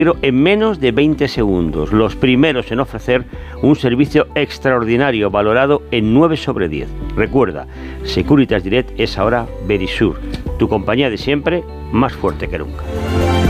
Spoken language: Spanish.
en menos de 20 segundos. Los primeros en ofrecer un servicio extraordinario valorado en 9 sobre 10. Recuerda, Securitas Direct es ahora Verisure, tu compañía de siempre, más fuerte que nunca.